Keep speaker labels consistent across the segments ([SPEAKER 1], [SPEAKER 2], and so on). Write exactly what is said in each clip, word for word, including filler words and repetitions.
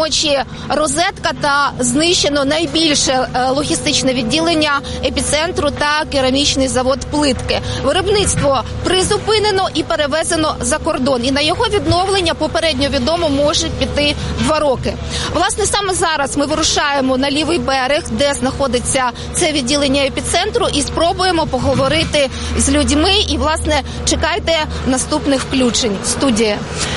[SPEAKER 1] ночі розетка та знищено найбільше логістичне відділення епіцентру та керамічний завод плитки. Виробництво призупинено і перевезено за кордон. І на його відновлення, попередньо відомо, може піти два роки. Власне, саме зараз ми вирушаємо на лівий берег, де знаходиться це відділення епіцентру, і спробуємо поговорити з людьми. І, власне, чекайте наступних включень. Студія.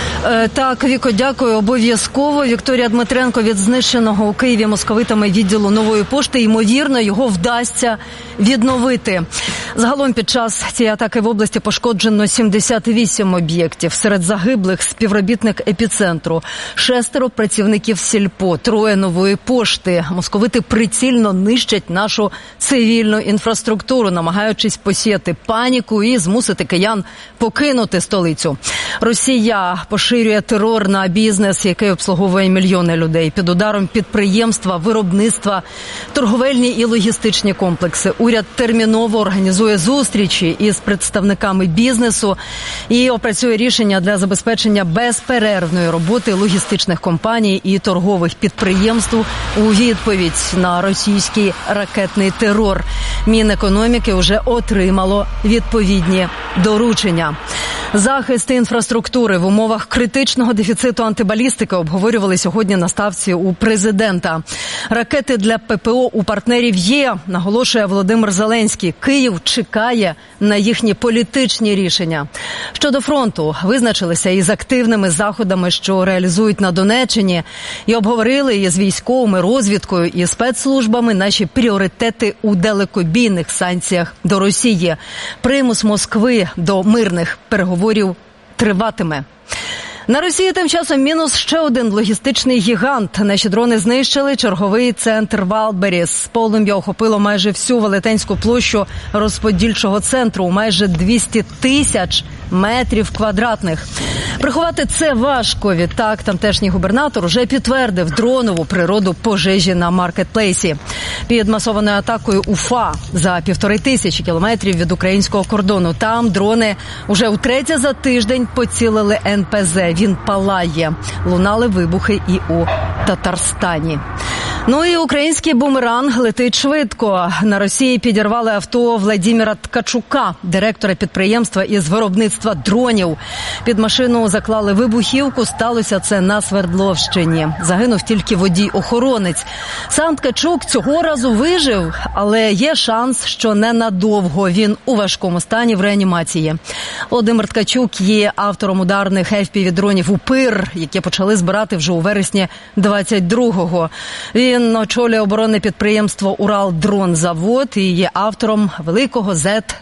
[SPEAKER 2] Так, Віко, дякую. Обов'язково. Вікторія Дмитренко від знищеного у Києві московитами відділу Нової пошти. Ймовірно, його вдасться відновити. Загалом під час цієї атаки в області пошкоджено сімдесят вісім об'єктів. Серед загиблих співробітник епіцентру, шестеро працівників сільпо, троє Нової пошти. Московити прицільно нищать нашу цивільну інфраструктуру, намагаючись посіяти паніку і змусити киян покинути столицю. Росія поширює терор на бізнес, який обслуговує мільйони людей. Під ударом підприємства, виробництва, торговельні і логістичні комплекси. Уряд терміново організує зустрічі із представниками бізнесу і опрацює рішення для забезпечення безперервної роботи логістичних компаній і торгових підприємств у відповідь на російський ракетний терор. Мінекономіки вже отримало відповідні доручення. Захист інфраструктури в умовах критичного дефіциту антибалістики обговорювали сьогодні на ставці у президента. Ракети для ППО у партнерів є, наголошує Володимир Зеленський. Київ чекає на їхні політичні рішення. Щодо фронту, визначилися із активними заходами, що реалізують на Донеччині, і обговорили із військовими, розвідкою і спецслужбами наші пріоритети у далекобійних санкціях до Росії. Примус Москви до мирних переговорів триватиме. На Росії тим часом мінус ще один логістичний гігант. Наші дрони знищили черговий центр Валберіс. Полум'я охопило майже всю Велетенську площу розподільчого центру, майже двісті тисяч метрів квадратних. Приховати це важко. Відтак, тамтешній губернатор уже підтвердив дронову природу пожежі на маркетплейсі. Під масованою атакою Уфа за півтори тисячі кілометрів від українського кордону. Там дрони уже втретє за тиждень поцілили ен пе зет. Він палає. Лунали вибухи і у Татарстані. Ну і український бумеранг летить швидко. На Росії підірвали авто Владимира Ткачука, директора підприємства із виробництва дронів. Під машину заклали вибухівку, сталося це на Свердловщині. Загинув тільки водій-охоронець. Сам Ткачук цього разу вижив, але є шанс, що ненадовго. Він у важкому стані в реанімації. Володимир Ткачук є автором ударних еф пі ві-дронів «Упир», які почали збирати вже у вересні двадцять другого. Він очолює оборонне підприємство «Уралдронзавод» і є автором великого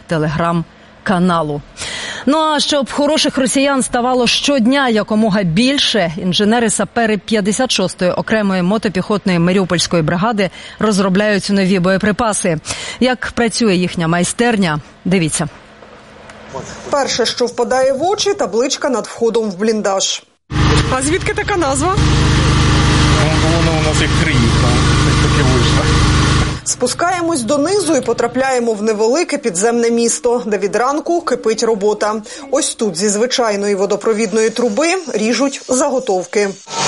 [SPEAKER 2] зет-телеграм-каналу. Ну а щоб хороших росіян ставало щодня якомога більше, інженери-сапери п'ятдесят шостої окремої мотопіхотної Маріупольської бригади розробляють нові боєприпаси. Як працює їхня майстерня, дивіться.
[SPEAKER 3] Перше, що впадає в очі – табличка над входом в бліндаж.
[SPEAKER 4] А звідки така назва?
[SPEAKER 5] Воно у нас як Криївка, таке вийшло.
[SPEAKER 3] Спускаємось донизу і потрапляємо в невелике підземне місто, де від ранку кипить робота. Ось тут зі звичайної водопровідної труби ріжуть заготовки.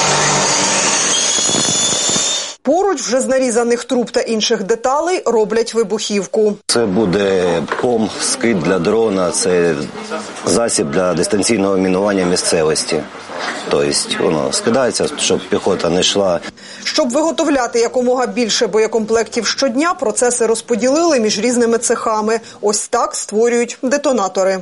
[SPEAKER 3] Поруч вже з нарізаних труб та інших деталей роблять вибухівку.
[SPEAKER 6] Це буде пом, скид для дрона, це засіб для дистанційного мінування місцевості. Тобто воно скидається, щоб піхота не йшла.
[SPEAKER 3] Щоб виготовляти якомога більше боєкомплектів щодня, процеси розподілили між різними цехами. Ось так створюють детонатори.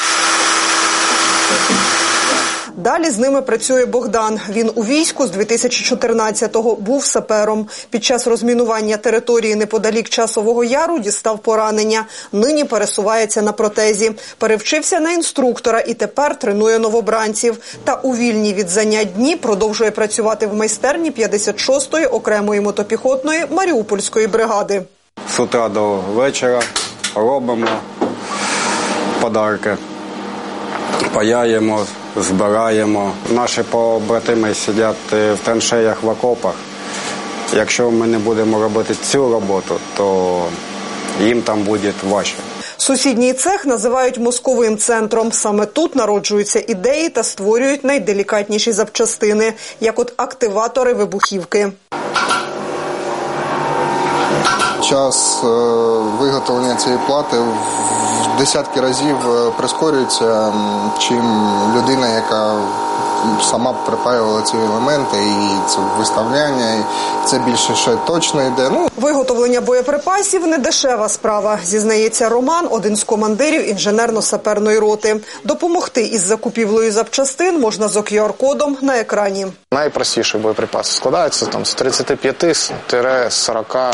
[SPEAKER 3] Далі з ними працює Богдан. Він у війську з дві тисячі чотирнадцятого, був сапером. Під час розмінування території неподалік Часового Яру дістав поранення. Нині пересувається на протезі. Перевчився на інструктора і тепер тренує новобранців. Та у вільні від занять дні продовжує працювати в майстерні п'ятдесят шостої окремої мотопіхотної Маріупольської бригади.
[SPEAKER 7] З утра до вечора робимо подарки. Паяємо, збираємо. Наші побратими сидять в траншеях, в окопах. Якщо ми не будемо робити цю роботу, то їм там буде важче.
[SPEAKER 3] Сусідній цех називають мозковим центром. Саме тут народжуються ідеї та створюють найделікатніші запчастини, як от активатори вибухівки.
[SPEAKER 8] Час виготовлення цієї плати в десятки разів прискорюється, чим людина, яка сама припаювала ці елементи, і це виставляння, і це більше ще точно йде. Ну,
[SPEAKER 3] виготовлення боєприпасів – не дешева справа, зізнається Роман, один з командирів інженерно-саперної роти. Допомогти із закупівлею запчастин можна з ку ар кодом на екрані.
[SPEAKER 9] Найпростіший боєприпас складається там, з тридцяти п'яти до сорока